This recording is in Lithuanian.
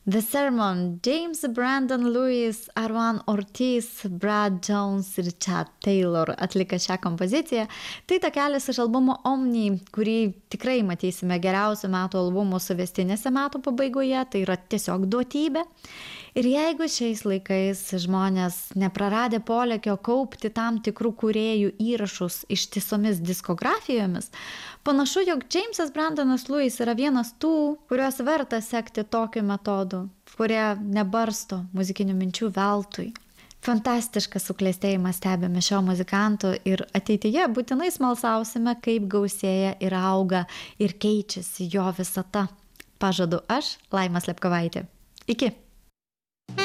The Sermon, James Brandon Lewis, Arwan Ortiz, Brad Jones ir Chad Taylor atlikę šią kompoziciją. Tai takelis iš albumo Omni, kurį tikrai matysime geriausių metų albumų suvestinėse metų pabaigoje, tai yra tiesiog duotybė. Ir jeigu šiais laikais žmonės nepraradė polėkio kaupti tam tikrų kūrėjų įrašus ištisomis diskografijomis, panašu, jog Jamesas Brandonas Lewis yra vienas tų, kuriuos verta sekti tokiu metodu, kurie nebarsto muzikinių minčių veltui. Fantastišką suklestėjimą stebime šio muzikanto ir ateityje būtinai smalsausime, kaip gausėja ir auga ir keičiasi jo visata. Pažadu aš, Laima Slepkovaitė. Iki!